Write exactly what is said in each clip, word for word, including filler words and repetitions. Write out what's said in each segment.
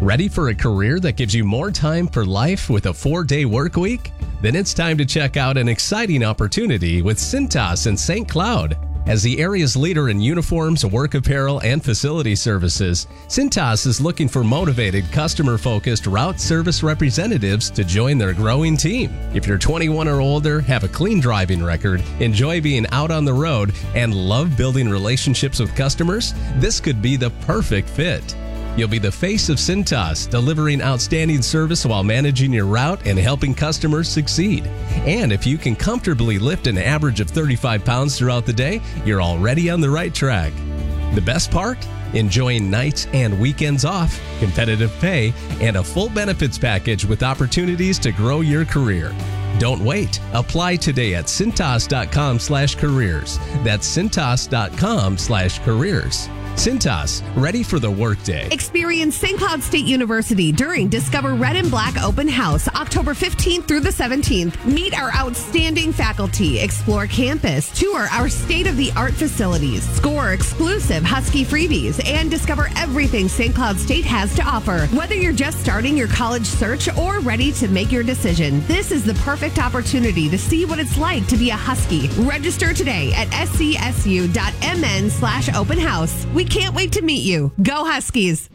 Ready for a career that gives you more time for life with a four-day work week? Then it's time to check out an exciting opportunity with Cintas in Saint Cloud. As the area's leader in uniforms, work apparel, and facility services, Cintas is looking for motivated, customer-focused route service representatives to join their growing team. If you're twenty-one or older, have a clean driving record, enjoy being out on the road, and love building relationships with customers, this could be the perfect fit. You'll be the face of Cintas, delivering outstanding service while managing your route and helping customers succeed. And if you can comfortably lift an average of thirty-five pounds throughout the day, you're already on the right track. The best part? Enjoying nights and weekends off, competitive pay, and a full benefits package with opportunities to grow your career. Don't wait. Apply today at cintas.com slash careers. That's cintas.com slash careers. Cintas, ready for the workday. Experience Saint Cloud State University during Discover Red and Black Open House, October fifteenth through the seventeenth. Meet our outstanding faculty, explore campus, tour our state-of-the-art facilities, score exclusive Husky freebies, and discover everything Saint Cloud State has to offer. Whether you're just starting your college search or ready to make your decision, this is the perfect opportunity to see what it's like to be a Husky. Register today at scsu.mn slash open house. We can't wait to meet you. Go Huskies.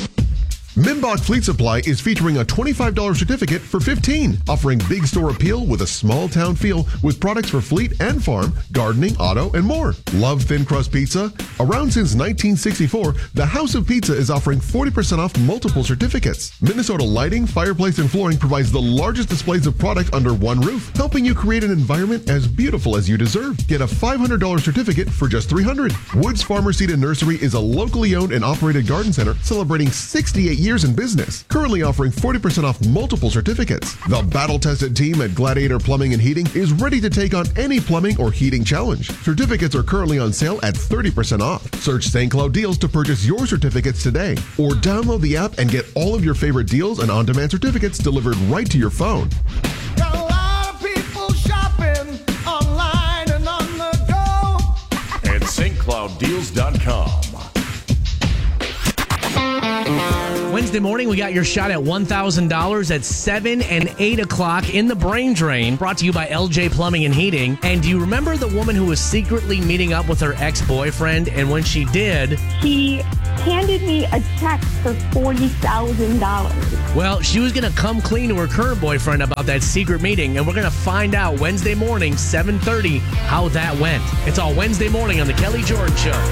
Mimbach Fleet Supply is featuring a twenty-five dollars certificate for fifteen dollars, offering big store appeal with a small town feel with products for fleet and farm, gardening, auto, and more. Love thin crust pizza? Around since nineteen sixty-four, the House of Pizza is offering forty percent off multiple certificates. Minnesota Lighting, Fireplace, and Flooring provides the largest displays of product under one roof, helping you create an environment as beautiful as you deserve. Get a five hundred dollars certificate for just three hundred dollars. Woods Farmer Seed and Nursery is a locally owned and operated garden center celebrating sixty-eight years in business, currently offering forty percent off multiple certificates. The battle-tested team at Gladiator Plumbing and Heating is ready to take on any plumbing or heating challenge. Certificates are currently on sale at thirty percent off. Search Saint Cloud Deals to purchase your certificates today, or download the app and get all of your favorite deals and on-demand certificates delivered right to your phone. Got a lot of people shopping online and on the go at st cloud deals dot com. Wednesday morning, we got your shot at one thousand dollars at seven and eight o'clock in the Brain Drain, brought to you by L J Plumbing and Heating. And do you remember the woman who was secretly meeting up with her ex-boyfriend? And when she did, he handed me a check for forty thousand dollars. Well, she was going to come clean to her current boyfriend about that secret meeting, and we're going to find out Wednesday morning, seven thirty, how that went. It's all Wednesday morning on The Kelly Jordan Show.